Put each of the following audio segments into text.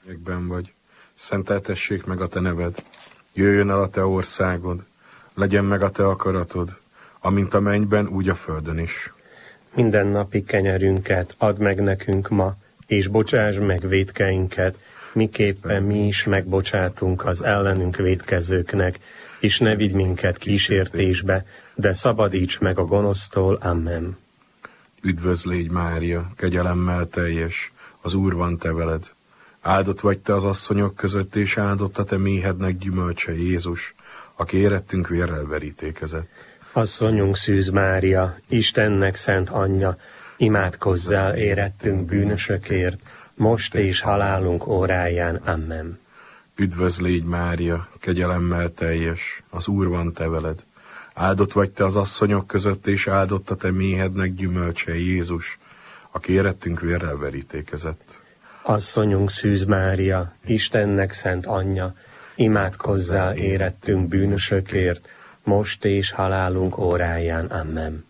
Ekben vagy, szenteltessék meg a te neved, jöjjön el a te országod, legyen meg a te akaratod, amint a mennyben, úgy a földön is. Mindennapi kenyerünket add meg nekünk ma, és bocsásd meg vétkeinket, miképpen mi is megbocsátunk az ellenünk vétkezőknek, és ne vigy minket kísértésbe, de szabadíts meg a gonosztól. Amen. Üdvözl légy, Mária, kegyelemmel teljes, az Úr van te veled. Áldott vagy te az asszonyok között, és áldott a te méhednek gyümölcse, Jézus, aki érettünk vérrel verítékezett. Asszonyunk Szűz Mária, Istennek szent anyja, imádkozzál érettünk bűnösökért, most és halálunk óráján. Amen. Üdvözl légy, Mária, kegyelemmel teljes, az Úr van te veled. Áldott vagy te az asszonyok között, és áldott a te méhednek gyümölcse, Jézus, aki érettünk vérrel verítékezett. Asszonyunk Szűz Mária, Istennek szent anyja, imádkozzál érettünk bűnösökért, most és halálunk óráján. Amen.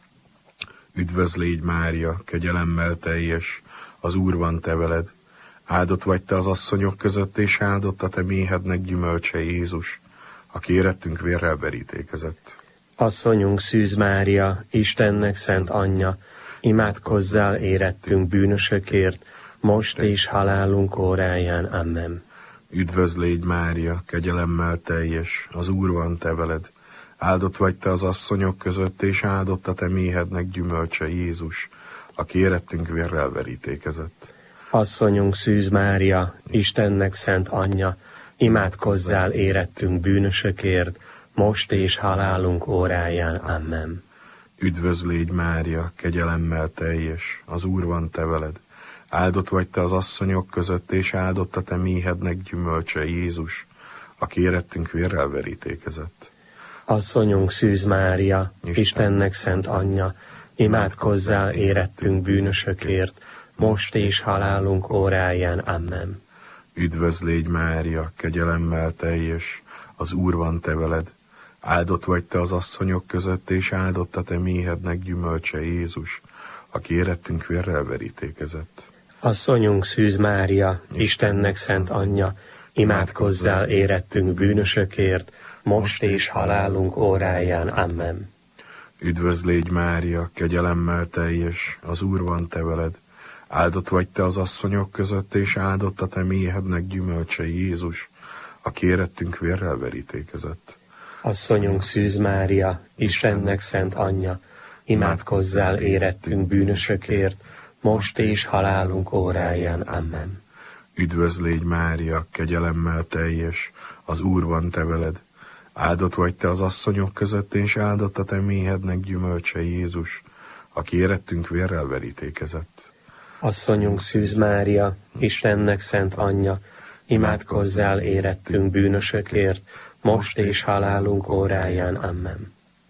Üdvözl légy, Mária, kegyelemmel teljes, az Úr van te veled. Áldott vagy te az asszonyok között, és áldott a te méhednek gyümölcse, Jézus, aki érettünk vérrel verítékezett. Asszonyunk Szűz Mária, Istennek szent anyja, imádkozzál érettünk bűnösökért, most és halálunk óráján. Amen. Üdvözl légy, Mária, kegyelemmel teljes, az Úr van te veled. Áldott vagy te az asszonyok között, és áldott a te méhednek gyümölcse, Jézus, aki érettünk vérrel verítékezett. Asszonyunk Szűz Mária, Istennek szent anyja, imádkozzál érettünk bűnösökért, most és halálunk óráján. Amen. Üdvözl légy, Mária, kegyelemmel teljes, az Úr van te veled. Áldott vagy te az asszonyok között, és áldott a te méhednek gyümölcse, Jézus, aki érettünk vérrel verítékezett. Asszonyunk Szűz Mária, Istennek szent anyja, imádkozzál érettünk bűnösökért, most és halálunk óráján. Amen. Üdvözl légy, Mária, kegyelemmel teljes, az Úr van te veled. Áldott vagy te az asszonyok között, és áldott a te méhednek gyümölcse, Jézus, aki érettünk vérrel verítékezett. Asszonyunk Szűz Mária, Istennek szent anyja, imádkozzál érettünk bűnösökért, most és halálunk óráján. Amen. Üdvözl légy, Mária, kegyelemmel teljes, az Úr van te veled. Áldott vagy te az asszonyok között, és áldott a te méhednek gyümölcse, Jézus, aki érettünk vérrel verítékezett. Asszonyunk Szűz Mária, Istennek szent anyja, imádkozzál érettünk bűnösökért, most és halálunk óráján. Amen. Üdvözl légy, Mária, kegyelemmel teljes, az Úr van te veled. Áldott vagy te az asszonyok között, és áldott a te méhednek gyümölcse, Jézus, aki érettünk vérrel verítékezett. Asszonyunk Szűz Mária, Istennek szent anyja, imádkozzál érettünk bűnösökért, most és halálunk óráján. Amen.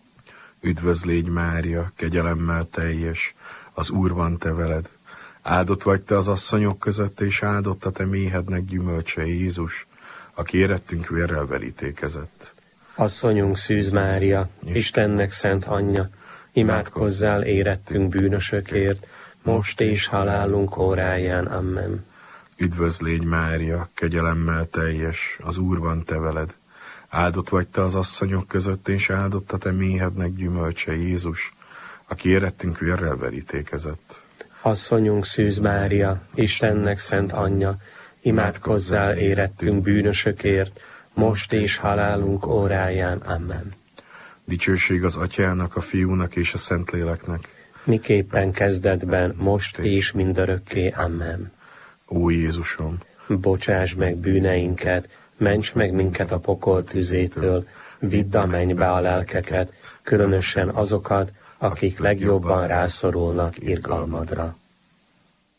Üdvözl légy, Mária, kegyelemmel teljes, az Úr van te veled. Áldott vagy te az asszonyok között, és áldott a te méhednek gyümölcse, Jézus, aki érettünk vérrel verítékezett. Asszonyunk Szűz Mária, Istennek szent anyja, imádkozzál érettünk bűnösökért, most és halálunk óráján. Amen. Üdvözl légy, Mária, kegyelemmel teljes, az Úr van te veled. Áldott vagy te az asszonyok között, és áldott a te méhednek gyümölcse, Jézus, aki érettünk vérrel verítékezett. Asszonyunk Szűz Mária, Istennek szent anyja, imádkozzál érettünk bűnösökért, most és halálunk óráján. Amen. Dicsőség az Atyának, a Fiúnak és a Szentléleknek, miképpen kezdetben, most és mindörökké. Amen. Ó Jézusom, bocsáss meg bűneinket, ments meg minket a pokol tüzétől, vidd a mennybe a lelkeket, különösen azokat, akik legjobban rászorulnak irgalmadra.